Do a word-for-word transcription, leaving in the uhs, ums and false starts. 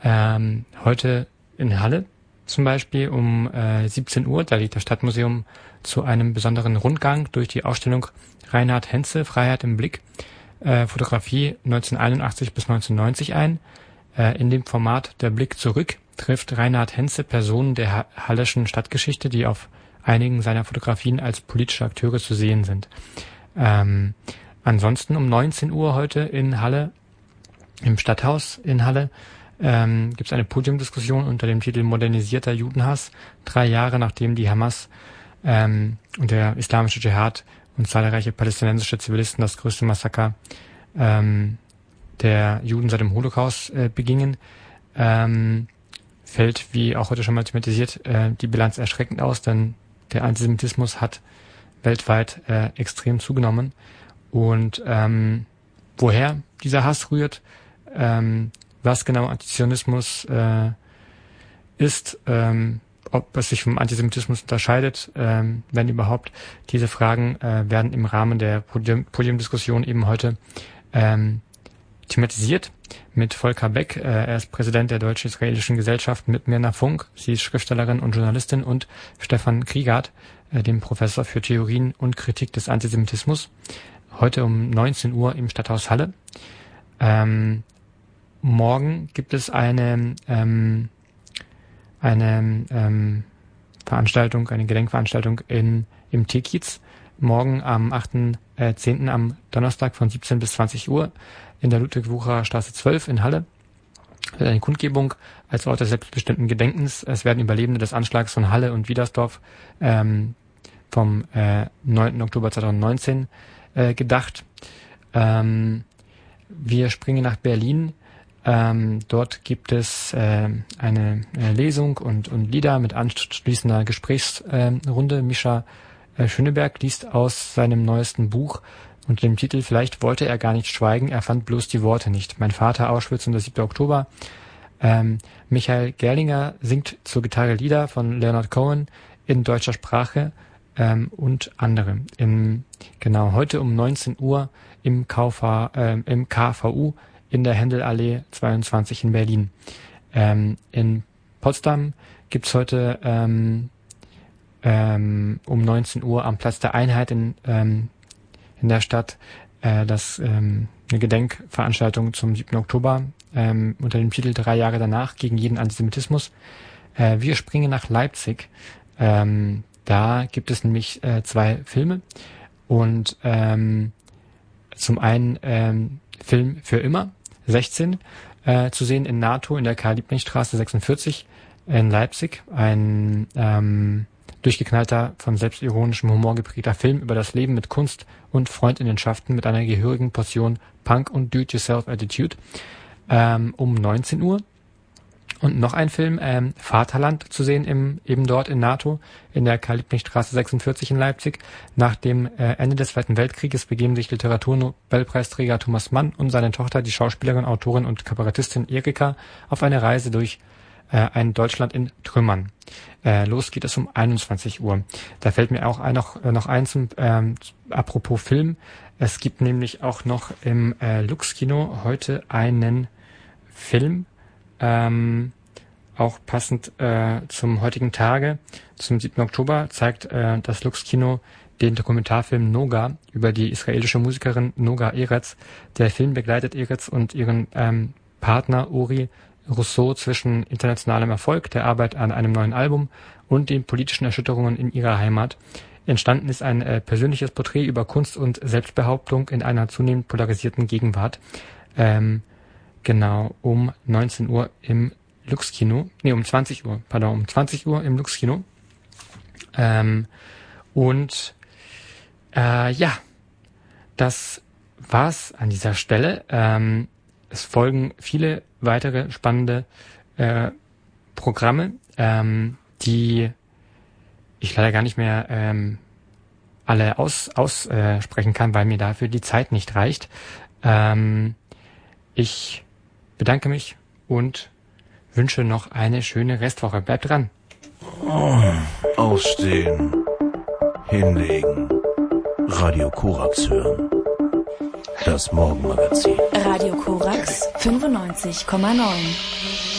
Ähm, heute in Halle zum Beispiel um äh, siebzehn Uhr, da lädt das Stadtmuseum zu einem besonderen Rundgang durch die Ausstellung Reinhard Henze, Freiheit im Blick, äh, Fotografie neunzehnhunderteinundachtzig bis neunzehnhundertneunzig ein. Äh, in dem Format Der Blick zurück trifft Reinhard Henze Personen der ha- halleschen Stadtgeschichte, die auf einigen seiner Fotografien als politische Akteure zu sehen sind. Ähm, ansonsten um neunzehn Uhr heute in Halle, im Stadthaus in Halle, ähm, gibt es eine Podiumdiskussion unter dem Titel Modernisierter Judenhass, drei Jahre nachdem die Hamas ähm, und der islamische Dschihad und zahlreiche palästinensische Zivilisten das größte Massaker ähm, der Juden seit dem Holocaust äh, begingen. Ähm, fällt, wie auch heute schon mal thematisiert, äh, die Bilanz erschreckend aus, denn der Antisemitismus hat weltweit äh, extrem zugenommen. Und ähm, woher dieser Hass rührt, ähm, was genau Antizionismus äh, ist, ähm, ob es sich vom Antisemitismus unterscheidet, ähm, wenn überhaupt, diese Fragen äh, werden im Rahmen der Podium- Podiumdiskussion eben heute ähm, thematisiert mit Volker Beck. Äh, er ist Präsident der Deutsch-Israelischen Gesellschaft, mit Mirna Funk, sie ist Schriftstellerin und Journalistin, und Stefan Kriegart, äh, dem Professor für Theorien und Kritik des Antisemitismus. Heute um neunzehn Uhr im Stadthaus Halle. Ähm, morgen gibt es eine ähm, eine ähm, Veranstaltung, eine Gedenkveranstaltung in im T-Kiez. Morgen am achten zehnten am Donnerstag von siebzehn bis zwanzig Uhr in der Ludwig-Wucherer-Straße zwölf in Halle. Eine Kundgebung als Ort des selbstbestimmten Gedenkens. Es werden Überlebende des Anschlags von Halle und Wiedersdorf ähm, vom äh, neunten Oktober zweitausendneunzehn äh, gedacht. Ähm, wir springen nach Berlin. Ähm, dort gibt es äh, eine äh, Lesung und, und Lieder mit anschließender Gesprächsrunde. Äh, Mischa äh, Schöneberg liest aus seinem neuesten Buch unter dem Titel Vielleicht wollte er gar nicht schweigen, er fand bloß die Worte nicht. Mein Vater, Auschwitz und der siebte Oktober. Ähm, Michael Gerlinger singt zur Gitarre Lieder von Leonard Cohen in deutscher Sprache ähm, und andere. Im, genau, heute um neunzehn Uhr im, K V, äh, im K V U in der Händelallee zweiundzwanzig in Berlin. Ähm, in Potsdam gibt's heute ähm, ähm, um neunzehn Uhr am Platz der Einheit in, ähm, in der Stadt äh, das ähm, eine Gedenkveranstaltung zum siebten Oktober ähm, unter dem Titel Drei Jahre danach gegen jeden Antisemitismus. Äh, wir springen nach Leipzig. Ähm, da gibt es nämlich äh, zwei Filme und ähm, zum einen ähm, Film für immer, sechzehn, äh, zu sehen in NATO in der Karl-Liebknecht-Straße sechsundvierzig in Leipzig. Ein ähm, durchgeknallter, von selbstironischem Humor geprägter Film über das Leben mit Kunst und Freundinnenschaften mit einer gehörigen Portion Punk und Do-it-yourself-Attitude ähm, um neunzehn Uhr. Und noch ein Film, ähm, Vaterland, zu sehen im eben dort in NATO, in der Karl-Liebknecht-Straße sechsundvierzig in Leipzig. Nach dem äh, Ende des Zweiten Weltkrieges begeben sich Literaturnobelpreisträger Thomas Mann und seine Tochter, die Schauspielerin, Autorin und Kabarettistin Erika, auf eine Reise durch äh, ein Deutschland in Trümmern. Äh, los geht es um einundzwanzig Uhr. Da fällt mir auch ein, noch, äh, noch ein zum ähm, apropos Film. Es gibt nämlich auch noch im äh, Lux-Kino heute einen Film, Ähm, auch passend äh, zum heutigen Tage, zum siebten Oktober, zeigt äh, das Lux-Kino den Dokumentarfilm Noga über die israelische Musikerin Noga Eretz. Der Film begleitet Eretz und ihren ähm, Partner Uri Rousseau zwischen internationalem Erfolg, der Arbeit an einem neuen Album und den politischen Erschütterungen in ihrer Heimat. Entstanden ist ein äh, persönliches Porträt über Kunst und Selbstbehauptung in einer zunehmend polarisierten Gegenwart. Ähm, Genau, um neunzehn Uhr im Lux-Kino, nee, um zwanzig Uhr, pardon, um zwanzig Uhr im Lux-Kino. Ähm, und äh, ja, das war's an dieser Stelle. Ähm, es folgen viele weitere spannende äh, Programme, ähm, die ich leider gar nicht mehr ähm, alle aus, aussprechen kann, weil mir dafür die Zeit nicht reicht. Ähm, ich bedanke mich und wünsche noch eine schöne Restwoche. Bleibt dran. Oh, ausstehen, hinlegen, Radio Korax hören. Das Morgenmagazin. Radio Korax fünfundneunzig Komma neun.